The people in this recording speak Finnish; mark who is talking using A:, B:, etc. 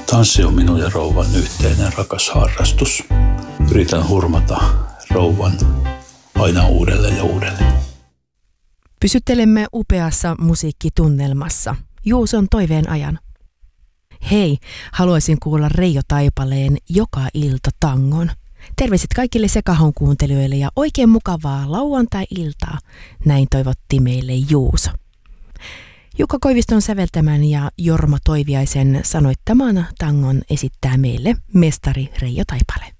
A: Tanssi on minun ja rouvan yhteinen rakas harrastus. Yritän hurmata rouvan aina uudelleen ja uudelleen.
B: Pysyttelemme upeassa musiikkitunnelmassa Juuson toiveen ajan. Hei, haluaisin kuulla Reijo Taipaleen Joka ilta tangon. Terveiset kaikille Sekahon kuuntelijoille ja oikein mukavaa lauantai-iltaa. Näin toivotti meille Juuso. Jukka Koiviston säveltämän ja Jorma Toiviaisen sanoittaman tangon esittää meille mestari Reijo Taipale.